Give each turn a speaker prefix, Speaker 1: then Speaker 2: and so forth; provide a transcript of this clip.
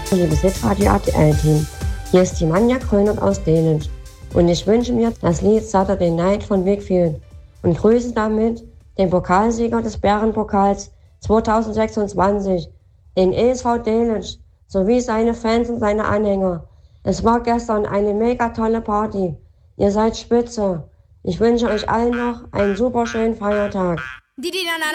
Speaker 1: Liebes Hitradio RTL-Team, hier ist die Manja Krönert aus Dänisch und ich wünsche mir das Lied Saturday Night von Wakefield und grüße damit den Pokalsieger des Bärenpokals 2026, den ESV Dänisch, sowie seine Fans und seine Anhänger. Es war gestern eine mega tolle Party. Ihr seid spitze. Ich wünsche euch allen noch einen super schönen Feiertag.